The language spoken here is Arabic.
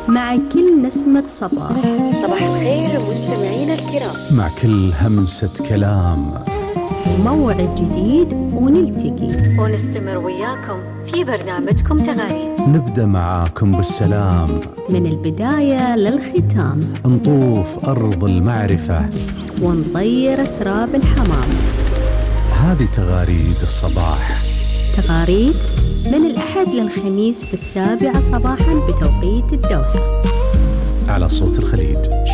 مع كل نسمة صباح. صباح الخير مستمعينا الكرام، مع كل همسة كلام، موعد جديد ونلتقي ونستمر وياكم في برنامجكم تغاريد. نبدأ معاكم بالسلام، من البداية للختام، نطوف أرض المعرفة ونطير أسراب الحمام. هذه تغاريد الصباح، تغاريد من الأحد للخميس في 7 صباحا بتوقيت الدوحة، على صوت الخليج.